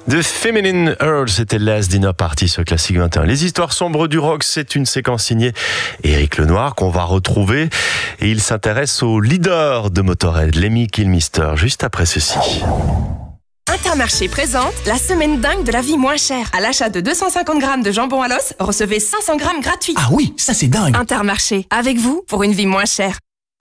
The Feminine Earl, c'était Last Dinner Party sur Classic 21. Les histoires sombres du rock, c'est une séquence signée Éric Lenoir qu'on va retrouver. Et il s'intéresse au leader de Motörhead, Lemmy Kilmister, juste après ceci. Intermarché présente la semaine dingue de la vie moins chère. À l'achat de 250 grammes de jambon à l'os, recevez 500 grammes gratuits. Ah oui, ça c'est dingue. Intermarché, avec vous pour une vie moins chère.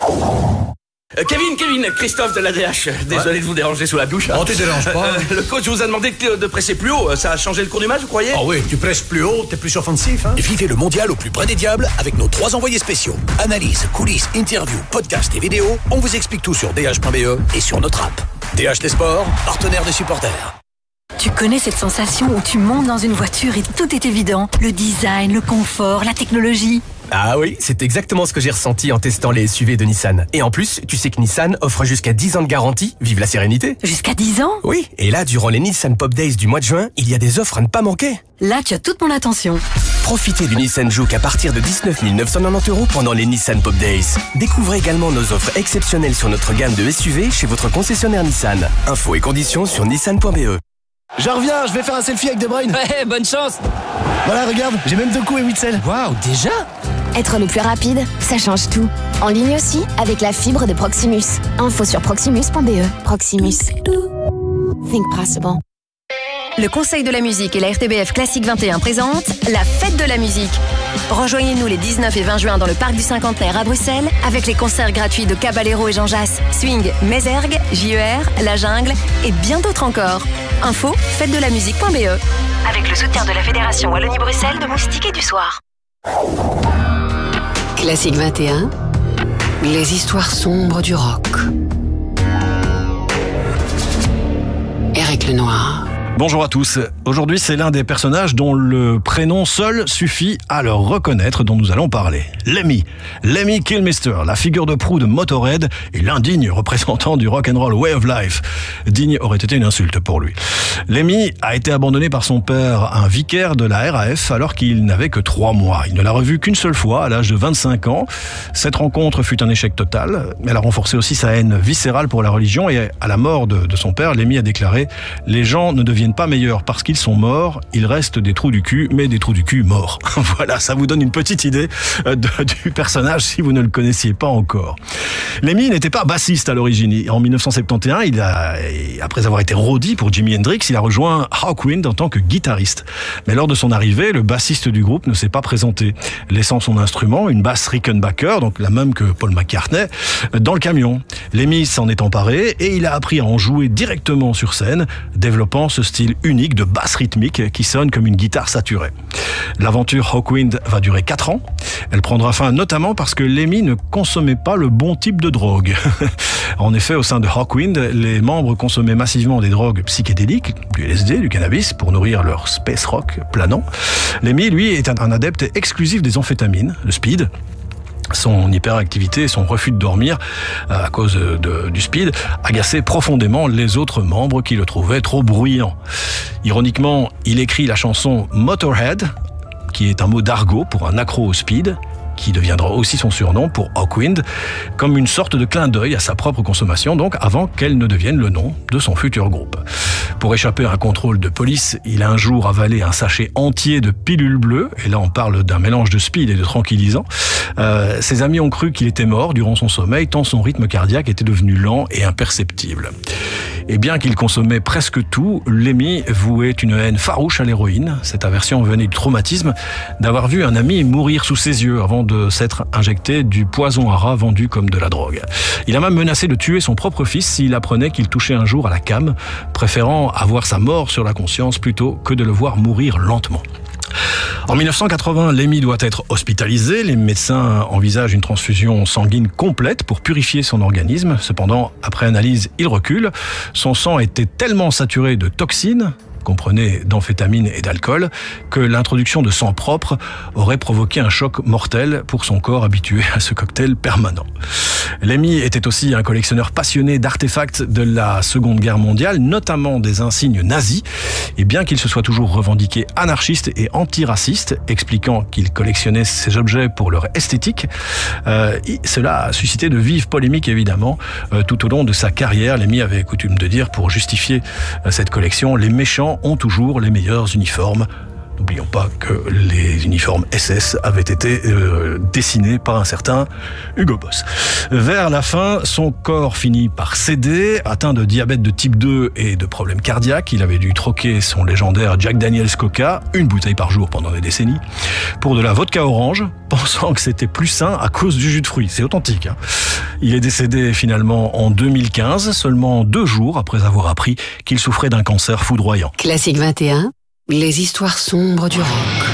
Kevin, Christophe de l'ADH. Désolé de vous déranger sous la douche. Non, tu déranges pas. Le coach vous a demandé de presser plus haut. Ça a changé le cours du match, vous croyez? Ah oui, tu presses plus haut, t'es plus offensif. Hein. Vivez le mondial au plus près des diables avec nos 3 envoyés spéciaux. Analyse, coulisses, interviews, podcasts et vidéos. On vous explique tout sur dh.be et sur notre app. DH des Sports, partenaire des supporters. Tu connais cette sensation où tu montes dans une voiture et tout est évident. Le design, le confort, la technologie. Ah oui, c'est exactement ce que j'ai ressenti en testant les SUV de Nissan. Et en plus, tu sais que Nissan offre jusqu'à 10 ans de garantie. Vive la sérénité. Jusqu'à 10 ans? Oui, et là, durant les Nissan Pop Days du mois de juin, il y a des offres à ne pas manquer. Là, tu as toute mon attention. Profitez du Nissan Juke à partir de 19 990 € pendant les Nissan Pop Days. Découvrez également nos offres exceptionnelles sur notre gamme de SUV chez votre concessionnaire Nissan. Infos et conditions sur nissan.be. J'en reviens, je vais faire un selfie avec De Bruyne. Ouais, bonne chance. Voilà, regarde, j'ai même 2 coups et 8 selles. Waouh, déjà? Être le plus rapide, ça change tout. En ligne aussi, avec la fibre de Proximus. Info sur proximus.be. Proximus. Think possible. Le Conseil de la musique et la RTBF Classique 21 présentent la Fête de la musique. Rejoignez-nous les 19 et 20 juin dans le Parc du Cinquantenaire à Bruxelles avec les concerts gratuits de Caballero et Jean Jass, Swing, Mézergue, JER, La Jungle et bien d'autres encore. Info, fêtedelamusique.be. Avec le soutien de la Fédération Wallonie-Bruxelles de Moustique et du Soir. Classique 21, les histoires sombres du rock. Éric Lenoir. Bonjour à tous. Aujourd'hui, c'est l'un des personnages dont le prénom seul suffit à le reconnaître, dont nous allons parler. Lemmy Kilmister, la figure de proue de Motörhead et l'indigne représentant du rock'n'roll way of life. Digne aurait été une insulte pour lui. Lemmy a été abandonné par son père, un vicaire de la RAF, alors qu'il n'avait que 3 mois. Il ne l'a revu qu'une seule fois, à l'âge de 25 ans. Cette rencontre fut un échec total. Elle a renforcé aussi sa haine viscérale pour la religion et à la mort de son père, Lemmy a déclaré « Les gens ne deviennent pas meilleurs parce qu'ils sont morts, il reste des trous du cul, mais des trous du cul morts. » Voilà, ça vous donne une petite idée du personnage si vous ne le connaissiez pas encore. Lemmy n'était pas bassiste à l'origine. En 1971, après avoir été roadie pour Jimi Hendrix, il a rejoint Hawkwind en tant que guitariste. Mais lors de son arrivée, le bassiste du groupe ne s'est pas présenté, laissant son instrument, une basse Rickenbacker, donc la même que Paul McCartney, dans le camion. Lemmy s'en est emparé et il a appris à en jouer directement sur scène, développant ce style unique de basse rythmique qui sonne comme une guitare saturée. L'aventure Hawkwind va durer 4 ans. Elle prendra fin notamment parce que Lemmy ne consommait pas le bon type de drogue. En effet, au sein de Hawkwind, les membres consommaient massivement des drogues psychédéliques, du LSD, du cannabis, pour nourrir leur space rock planant. Lemmy, lui, est un adepte exclusif des amphétamines, le speed. Son hyperactivité et son refus de dormir à cause du speed agaçaient profondément les autres membres qui le trouvaient trop bruyant. Ironiquement, il écrit la chanson Motörhead, qui est un mot d'argot pour un accro au speed, qui deviendra aussi son surnom pour Hawkwind, comme une sorte de clin d'œil à sa propre consommation, donc avant qu'elle ne devienne le nom de son futur groupe. Pour échapper à un contrôle de police, il a un jour avalé un sachet entier de pilules bleues, et là on parle d'un mélange de speed et de tranquillisant. Ses amis ont cru qu'il était mort durant son sommeil, tant son rythme cardiaque était devenu lent et imperceptible. Et bien qu'il consommait presque tout, Lemmy vouait une haine farouche à l'héroïne. Cette aversion venait du traumatisme d'avoir vu un ami mourir sous ses yeux avant de s'être injecté du poison à rat vendu comme de la drogue. Il a même menacé de tuer son propre fils s'il apprenait qu'il touchait un jour à la cam, préférant avoir sa mort sur la conscience plutôt que de le voir mourir lentement. En 1980, Lemmy doit être hospitalisé. Les médecins envisagent une transfusion sanguine complète pour purifier son organisme. Cependant, après analyse, il recule. Son sang était tellement saturé de toxines, comprenait d'amphétamines et d'alcool, que l'introduction de sang propre aurait provoqué un choc mortel pour son corps habitué à ce cocktail permanent. Lemmy était aussi un collectionneur passionné d'artefacts de la Seconde Guerre mondiale, notamment des insignes nazis, et bien qu'il se soit toujours revendiqué anarchiste et antiraciste, expliquant qu'il collectionnait ces objets pour leur esthétique, cela a suscité de vives polémiques évidemment tout au long de sa carrière. Lemmy avait coutume de dire, pour justifier cette collection, les méchants combattants ont toujours les meilleurs uniformes. N'oublions pas que les uniformes SS avaient été dessinés par un certain Hugo Boss. Vers la fin, son corps finit par céder. Atteint de diabète de type 2 et de problèmes cardiaques, il avait dû troquer son légendaire Jack Daniel's Coca, une bouteille par jour pendant des décennies, pour de la vodka orange, pensant que c'était plus sain à cause du jus de fruits. C'est authentique, hein. Il est décédé finalement en 2015, seulement 2 jours après avoir appris qu'il souffrait d'un cancer foudroyant. Classique 21, les histoires sombres du rock.